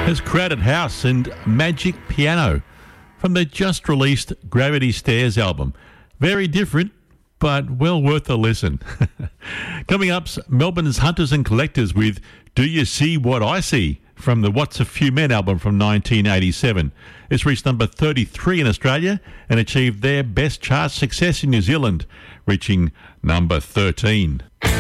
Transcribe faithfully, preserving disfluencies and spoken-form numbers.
There's Crowded House and Magic Piano from the just-released Gravity Stairs album. Very different, but well worth a listen. Coming up's Melbourne's Hunters and Collectors with Do You See What I See from the What's a Few Men album from nineteen eighty-seven. It's reached number thirty-three in Australia and achieved their best chart success in New Zealand, reaching number thirteen.